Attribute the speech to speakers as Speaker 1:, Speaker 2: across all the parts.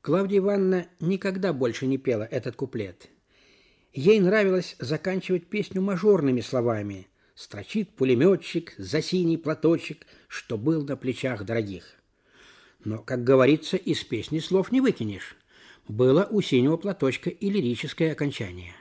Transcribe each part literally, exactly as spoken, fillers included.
Speaker 1: Клавдия Ивановна никогда больше не пела этот куплет. Ей нравилось заканчивать песню мажорными словами: «Строчит пулеметчик за синий платочек, что был на плечах дорогих». Но, как говорится, из песни слов не выкинешь. Было у синего платочка и лирическое окончание.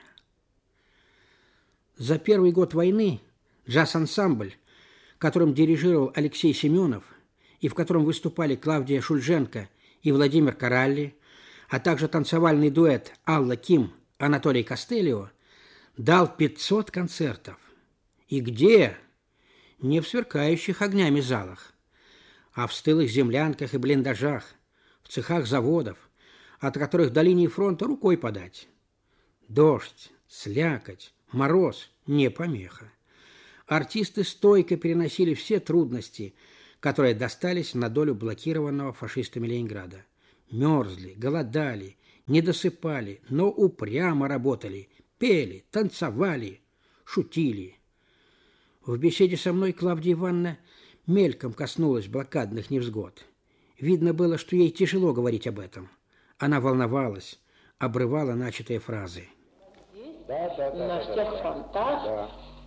Speaker 1: За первый год войны джаз-ансамбль, которым дирижировал Алексей Семенов и в котором выступали Клавдия Шульженко и Владимир Коралли, а также танцевальный дуэт Алла Ким, Анатолий Костелио, дал пятьсот концертов. И где? Не в сверкающих огнями залах, а в стылых землянках и блиндажах, в цехах заводов, от которых до линии фронта рукой подать. Дождь, слякоть, мороз – не помеха. Артисты стойко переносили все трудности, которые достались на долю блокированного фашистами Ленинграда. Мерзли, голодали, не досыпали, но упрямо работали, пели, танцевали, шутили. В беседе со мной Клавдия Ивановна мельком коснулась блокадных невзгод. Видно было, что ей тяжело говорить об этом. Она волновалась, обрывала начатые фразы.
Speaker 2: Да, да, да, на всех да, фронтах, да.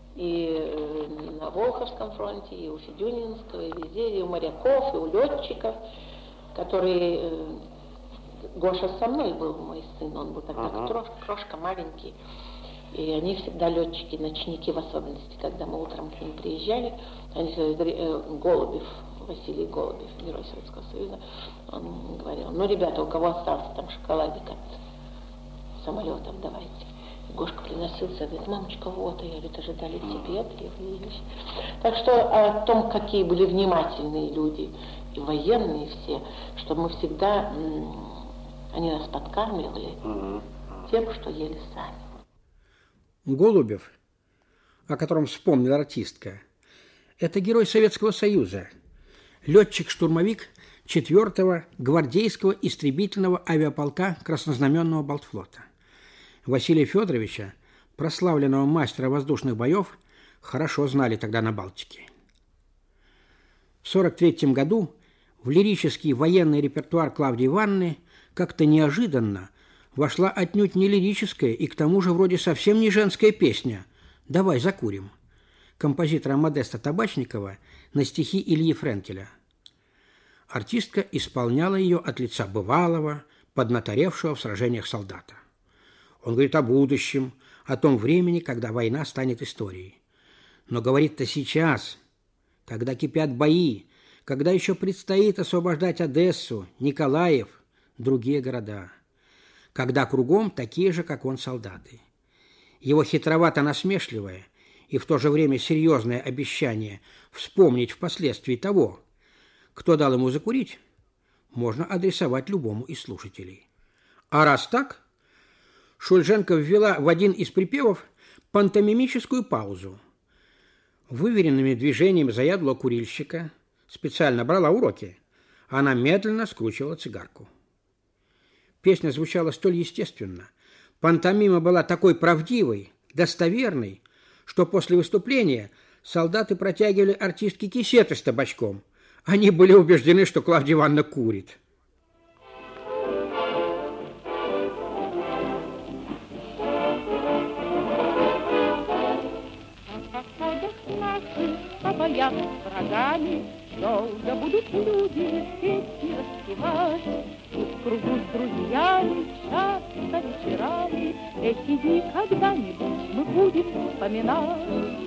Speaker 2: И на Волховском фронте, и у Федюнинского, и везде, и у моряков, и у летчиков, которые... Гоша со мной был, мой сын, он был тогда ага. крошка, крошка маленький. И они всегда летчики, ночники в особенности, когда мы утром к ним приезжали, они э, Голубев, Василий Голубев, герой Советского Союза, он говорил: ну, ребята, у кого остался там шоколадик от самолетов, давайте. И Гошка приносился, говорит: мамочка, вот, и я говорю: ожидали тебе, требовались. Так что о том, какие были внимательные люди, и военные все, что мы всегда, они нас подкармливали угу. тем, что ели сами.
Speaker 1: Голубев, о котором вспомнила артистка, это герой Советского Союза, летчик-штурмовик четвёртого гвардейского истребительного авиаполка Краснознаменного Балтфлота. Василия Федоровича, прославленного мастера воздушных боев, хорошо знали тогда на Балтике. В сорок третьем году в лирический военный репертуар Клавдии Ивановны как-то неожиданно вошла отнюдь не лирическая и к тому же вроде совсем не женская песня «Давай закурим» композитора Модеста Табачникова на стихи Ильи Френкеля. Артистка исполняла ее от лица бывалого, поднаторевшего в сражениях солдата. Он говорит о будущем, о том времени, когда война станет историей. Но говорит-то сейчас, когда кипят бои, когда еще предстоит освобождать Одессу, Николаев, другие города, когда кругом такие же, как он, солдаты. Его хитровато-насмешливое и в то же время серьезное обещание вспомнить впоследствии того, кто дал ему закурить, можно адресовать любому из слушателей. А раз так, Шульженко ввела в один из припевов пантомимическую паузу. Выверенными движениями заядлого курильщика, специально брала уроки, она медленно скручивала цигарку. Песня звучала столь естественно, пантомима была такой правдивой, достоверной, что после выступления солдаты протягивали артистке кисеты с табачком. Они были убеждены, что Клавдия Ивановна курит.
Speaker 3: Врагами долго будут люди песни распевать, и в кругу с друзьями часто вечерами эти дни когда-нибудь мы будем вспоминать.